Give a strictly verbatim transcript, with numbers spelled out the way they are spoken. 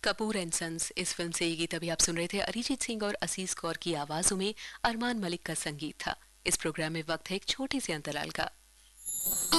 Kapoor and sons, इस film से ये गीत अभी आप सुन रहे थे। अरिजीत सिंह और असीस कौर की आवाजों में अरमान मलिक का संगीत था। इस प्रोग्राम में वक्त है एक छोटे से अंतराल का।